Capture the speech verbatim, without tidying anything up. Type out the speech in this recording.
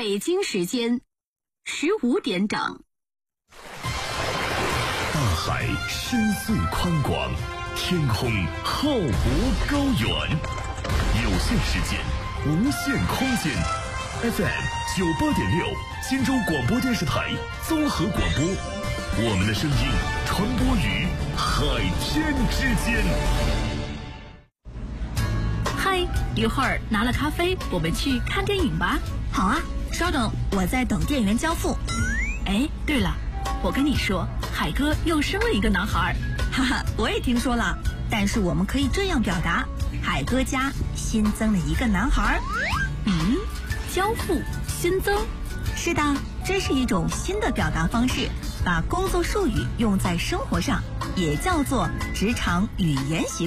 北京时间十五点整。 大海深邃宽广，天空浩博高远，有限时间，无限空间。F M 九八点六，金州广播电视台综合广播，我们的声音传播于海天之间。 嗨，一会儿拿了咖啡，我们去看电影吧。 好啊，稍等，我在等店员交付。 哎，对了，我跟你说，海哥又生了一个男孩。 哈哈，我也听说了，但是我们可以这样表达：海哥家新增了一个男孩。 嗯，交付新增。 是的，这是一种新的表达方式，把工作术语用在生活上，也叫做职场语言习惯。